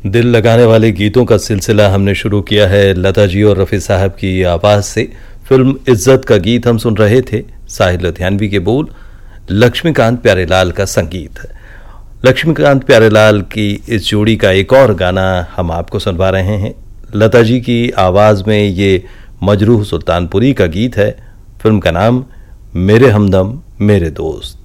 दिल लगाने वाले गीतों का सिलसिला हमने शुरू किया है लता जी और रफ़ी साहब की आवाज़ से। फिल्म इज्जत का गीत हम सुन रहे थे, साहिर लुधियानवी के बोल, लक्ष्मीकांत प्यारेलाल का संगीत है। लक्ष्मीकांत प्यारेलाल की इस जोड़ी का एक और गाना हम आपको सुनवा रहे हैं। लता जी की आवाज़ में ये मजरूह सुल्तानपुरी का गीत है। फिल्म का नाम मेरे हमदम मेरे दोस्त।